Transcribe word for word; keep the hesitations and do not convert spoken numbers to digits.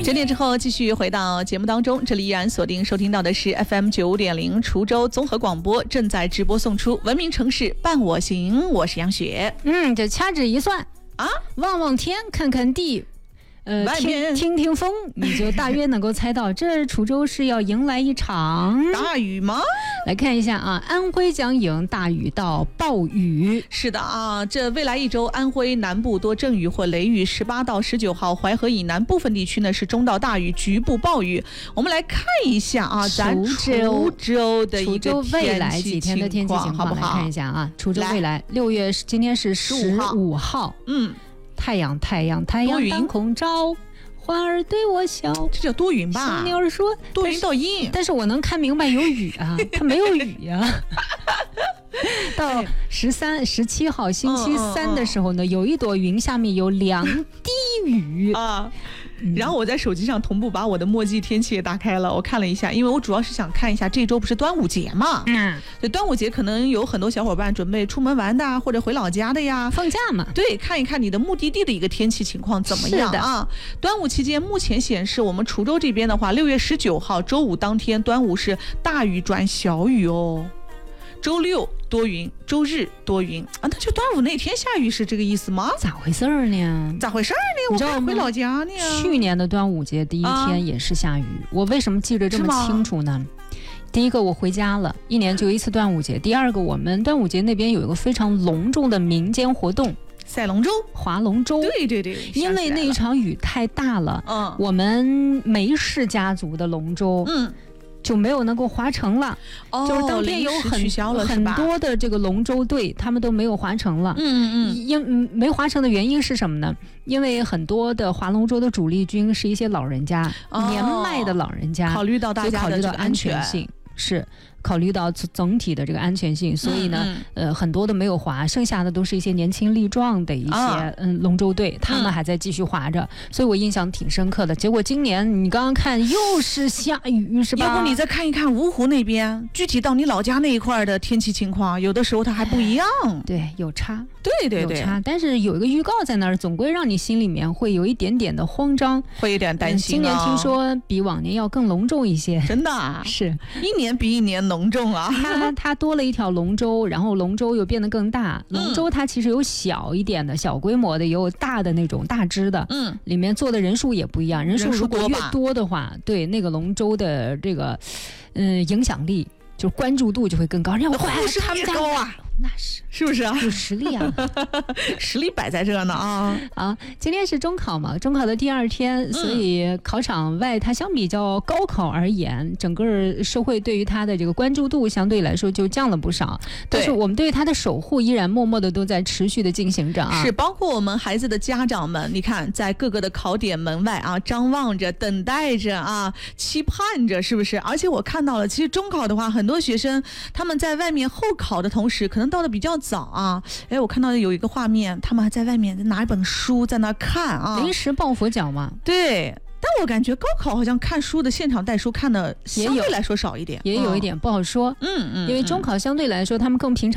九点之后继续回到节目当中，这里依然锁定收听到的是 F M 九五点零滁州综合广播，正在直播送出文明城市伴我行，我是杨雪。 嗯，这掐指一算啊， 望望天，看看地。呃， 听听听风，你就大约能够猜到，这滁州是要迎来一场大雨吗？ 来看一下啊，安徽将迎大雨到暴雨。 是的啊，这未来一周，安徽南部多阵雨或雷雨，十八到十九号，淮河以南部分地区呢是中到大雨，局部暴雨。我们来看一下啊，咱滁州的一个未来几天的天气情况， 好不好？ 来看一下啊，滁州未来六月，今天是十五号， 嗯。 太阳太阳太阳当空照，花儿对我笑， 这叫多云吧？ 小鸟说多云到阴， 但是我能看明白有雨啊，它没有雨呀、啊。到十三、十七号星期三的时候呢，嗯嗯嗯有一朵云下面有两滴雨啊。然后我在手机上同步把我的墨迹天气也打开了，我看了一下，因为我主要是想看一下这周不是端午节嘛，嗯，所以端午节可能有很多小伙伴准备出门玩的，或者回老家的呀， 放假嘛， 对，看一看你的目的地的一个天气情况怎么样啊？端午期间，目前显示我们滁州这边的话，六月十九号周五当天，端午是大雨转小雨哦。周六多云，周日多云啊，那就端午那天下雨是这个意思吗？ 咋回事儿呢？ 咋回事儿呢？我还回老家呢。 去年的端午节第一天也是下雨，啊、我为什么记得这么清楚呢？第一个，我回家了，一年就一次端午节；第二个，我们端午节那边有一个非常隆重的民间活动。 赛龙舟、 划龙舟， 对对对， 因为那一场雨太大了，嗯，我们梅氏家族的龙舟，嗯。就没有能够划成了，哦、就是当天有很很多的这个龙舟队，他们都没有划成了。嗯嗯，因没划成的原因是什么呢？因为很多的划龙舟的主力军是一些老人家，哦、年迈的老人家， 考虑到大家的安全性是。考虑到总体的这个安全性，所以呢，嗯嗯、呃，很多都没有划，剩下的都是一些年轻力壮的一些、啊、嗯龙舟队，他们还在继续划着，嗯、所以我印象挺深刻的。结果今年你刚刚看又是下雨，是吧？ 要不你再看一看芜湖那边，具体到你老家那一块的天气情况，有的时候它还不一样。 对，有差， 对对对， 有差。但是有一个预告在那儿，总归让你心里面会有一点点的慌张， 会有点担心、啊嗯。 今年听说比往年要更隆重一些， 真的啊， 是一年比一年隆重啊。 它它多了一条龙舟，然后龙舟又变得更大。龙舟它其实有小一点的、小规模的，也有大的那种大只的。嗯，里面坐的人数也不一样，人数如果越多的话，对那个龙舟的这个嗯影响力，就是关注度就会更高。让我呼声他们家高啊， 那是是不是啊？ 有实力啊， 实力摆在这呢啊啊！今天是中考嘛，中考的第二天，所以考场外它相比较高考而言，整个社会对于它的这个关注度相对来说就降了不少。但是我们对它的守护依然默默的都在持续的进行着啊。 是，包括我们孩子的家长们，你看在各个的考点门外啊，张望着、等待着啊，期盼着，是不是？而且我看到了，其实中考的话，很多学生他们在外面候考的同时，可能到的比较早啊。哎，我看到有一个画面，他们还在外面拿一本书在那看啊， 临时抱佛脚嘛。 对。但我感觉高考好像看书的现场带书看的相对来说少一点， 也有一点不好说。嗯嗯，因为中考相对来说他们更平常。